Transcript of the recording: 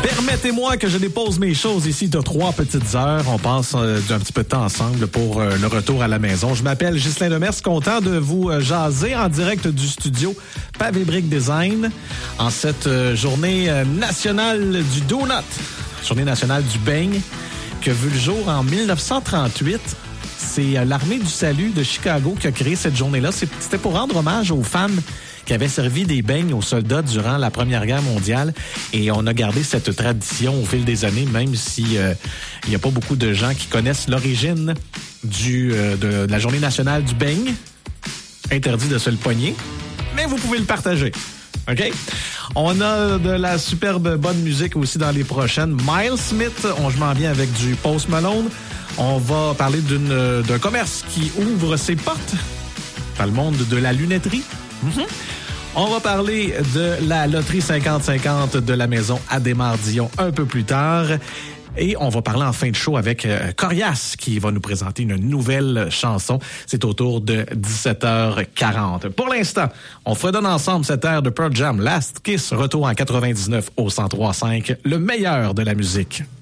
Permettez-moi que je dépose mes choses ici de 3 petites heures. On passe un petit peu de temps ensemble pour le retour à la maison. Je m'appelle Ghislain Demers, content de vous jaser en direct du studio Pavé Brick Design en cette journée nationale du donut, journée nationale du beigne, qui a vu le jour en 1938. C'est l'armée du salut de Chicago qui a créé cette journée-là. C'était pour rendre hommage aux femmes qui avaient servi des beignes aux soldats durant la Première Guerre mondiale. Et on a gardé cette tradition au fil des années, même si il n'y a pas beaucoup de gens qui connaissent l'origine de la Journée nationale du beigne. Interdit de se le pogner, mais vous pouvez le partager. OK? On a de la superbe bonne musique aussi dans les prochaines. Miles Smith, je m'en viens avec du Post Malone. On va parler d'un commerce qui ouvre ses portes dans le monde de la lunetterie. Mm-hmm. On va parler de la loterie 50-50 de la maison Adémar-Dion un peu plus tard. Et on va parler en fin de show avec Corias qui va nous présenter une nouvelle chanson. C'est autour de 17h40. Pour l'instant, on fredonne ensemble cette air de Pearl Jam, Last Kiss, retour en 99 au 103.5, le meilleur de la musique.